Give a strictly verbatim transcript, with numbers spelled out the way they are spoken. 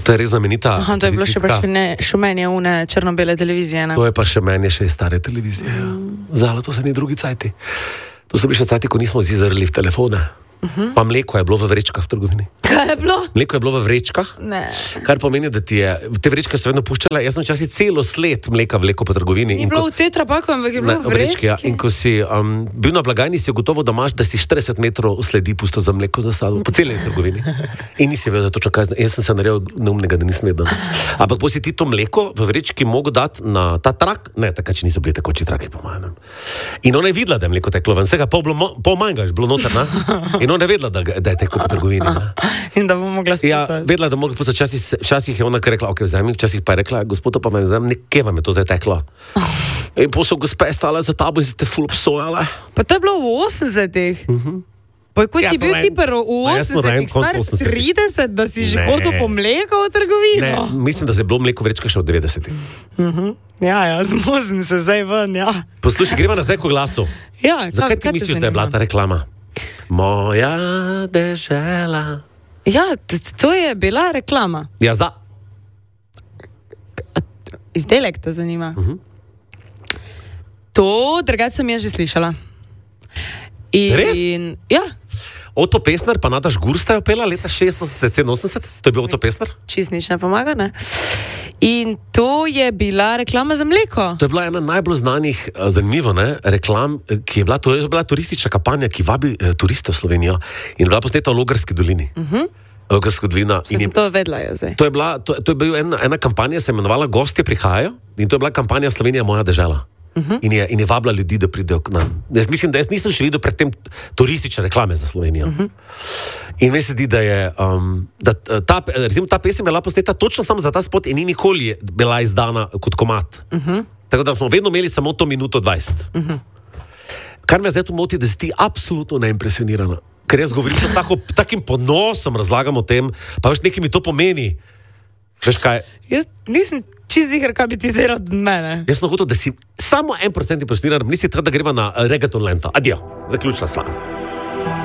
To je res znamenita. Aha, to je bilo še pa še ne šumenje une črno-bele televizije, ne? To je pa še menje še stare televizije. Mm. Zala, to se ni drugi cajti. To so bili še cajti, ko nismo zizarili v telefone. Uh-huh. Pa mleko je bilo v vrečkah v trgovini. Kaj je bilo? Mleko je bilo v vrečkah, ne. Kar pomeni, da ti je te vrečke so vedno puščala. Jaz sem včasih celo sled mleka vlekel po trgovini. Ni bilo ko, v tetrapaku, ampak je bilo ne, v vrečki. Ja. In ko si um, bil na blagajni, si gotovo, da imaš, da si štirideset metrov sledi pusto za mleko za sabo, po celi trgovini. In nisi vedel, da to čakaj. Jaz sem se naredil neumnega, da nisem vedel. Ampak po si ti to mleko v vrečki mogel dati na ta trak, ne, takrat, če niso bili takoči traki, po mojem. In ona je videla, da je mleko teklo ven, vsega pol, pol manjga, bilo noter, ne? In ona je vedela, da, da je teklo po trgovini. Ne? In da bo mogla spustiti. Ja, vedela, da mogla spustiti. Včasih, včasih je ona rekla, ok, vzemi, včasih pa je rekla, gospod, pa me vzemi, nekje vam je to zdaj teklo. In posel gospe stala za tabo in se te ful obsojala. Pa to je bilo v osemdesetih. Uh-huh. Pa ko si bil ti prvo v osemdesetih, star trideset, da si že hodil po mleko v trgovino? Ne, mislim, da se je bilo mleko vrečka še v devetdesetih. Uh-huh. Ja, ja, zmozim se zdaj ven, ja. Poslušaj, greva nazaj ko glasu. Ja, zakaj ti kaj misliš, da je bila ta reklama? Moja dežela. Ja, to je bila reklama. Ja, za. Izdelek te zanima. Uh-huh. To, drugače sem jaz že slišala. In, Res? Ja. Oto Pestner pa Nataš Gursta je pela leta šestdeset sedeminosemdeset. To je bil Oto Pestner? Čist nič ne pomaga, ne? In to je bila reklama za mleko. To je bila ena najbolj znanih, zanimivo, ne, reklam, ki je bila, to je bila turistična kampanja, ki vabi eh, turiste v Slovenijo in je bila posneta v Logarski dolini. Uh-huh. Logarska dolina. Sem in to vedela, je zdaj. To je bila, to, to je bila ena, ena kampanja, se je imenovala Gostje prihajajo in to je bila kampanja Slovenija moja dežela. Uh-huh. In, je, in je vabila ljudi, da pridejo k nam. Jaz mislim, da jaz nisem še videl predtem turistične reklame za Slovenijo. Uh-huh. In meni se zdi, da je um, da ta, recimo, ta pesem je bila posneta točno samo za ta spot in ni nikoli bila izdana kot komad. Uh-huh. Tako da smo vedno imeli samo to minuto dvajset. Uh-huh. Kar me zdaj tu moti, da si ti absolutno neimpresionirana. Ker jaz govorim s tako, takim ponosom, razlagam o tem, pa veš, nekaj mi to pomeni. Veš kaj? Jaz nisem čist ziher, kaj bi ti zdaj rad od mene. Jaz sem hotel, da si samo en procent impresioniran, nisi treba, da greva na reggaeton lento. Adijo, zaključila sva.